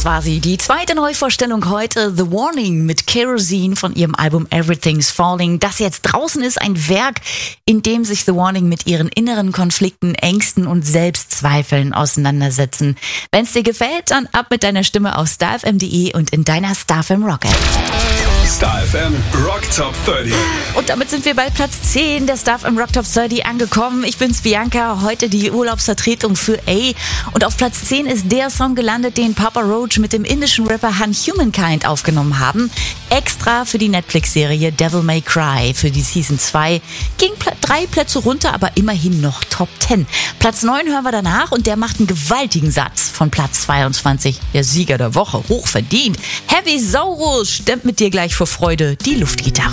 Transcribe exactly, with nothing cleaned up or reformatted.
war sie. Die zweite Neuvorstellung heute, The Warning mit Kerosene von ihrem Album Everything's Falling, das jetzt draußen ist, ein Werk, in dem sich The Warning mit ihren inneren Konflikten, Ängsten und Selbstzweifeln auseinandersetzen. Wenn's dir gefällt, dann ab mit deiner Stimme auf starfm punkt de und in deiner StarFM Rock App. StarFM Rock Top dreißig. Und damit sind wir bei Platz zehn der StarFM Rock Top dreißig angekommen. Ich bin's, Bianca, heute die Urlaubsvertretung für A. Und auf Platz zehn ist der Song gelandet, den Papa Roach mit dem indischen Rapper Han Humankind aufgenommen haben. Extra für die Netflix-Serie Devil May Cry für die Season zwei. Ging pl- drei Plätze runter, aber immerhin noch Top zehn. Platz neun hören wir danach und der macht einen gewaltigen Satz von Platz zweiundzwanzig. Der Sieger der Woche, hochverdient. Heavy Saurus stemmt mit dir gleich vor Freude die Luftgitarre.